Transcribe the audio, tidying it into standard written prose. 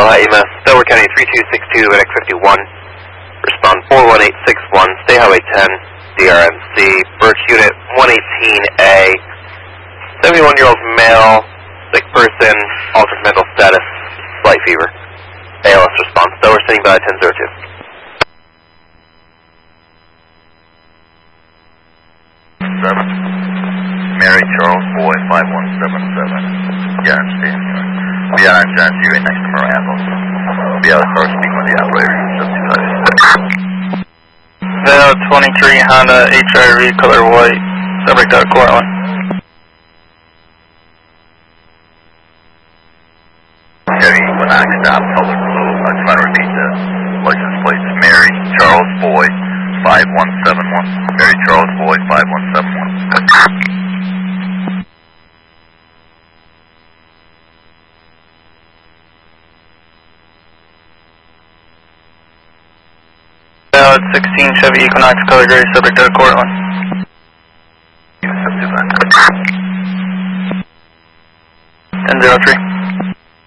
EMS, Delaware County 3262 at X51. Respond 41861, stay Highway 10, DRMC, Birch Unit 118A, 71-year-old male, sick person, altered mental status, slight fever. ALS response, Delaware standing by 1002. Mary Charles Boy 5177. Yeah, I'm staying here. Be out on John Deere next to Miranda. Be out car speaking with the operator. Vale 23 Honda HRV color white. Subject out Cortland. Chevy Equinox stop color blue. I just want to repeat the license plates. Mary Charles Boy 5171. Mary Charles Boy 5171. Valid 16 Chevy Equinox color gray, subject out Cortland. 1003.